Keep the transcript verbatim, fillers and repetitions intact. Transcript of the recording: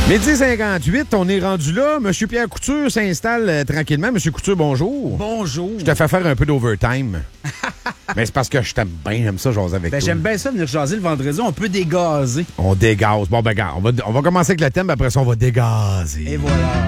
Midi cinquante-huit, on est rendu là. Monsieur Pierre Couture s'installe euh, tranquillement. Monsieur Couture, bonjour. Bonjour. Je te fais faire un peu d'overtime. Mais c'est parce que je t'aime bien, j'aime ça, jaser avec Ben, toi. j'aime bien ça venir jaser le vendredi. On peut dégazer. On dégaze. Bon, ben, gars, on va, on va commencer avec le thème, après ça, on va dégazer. Et voilà.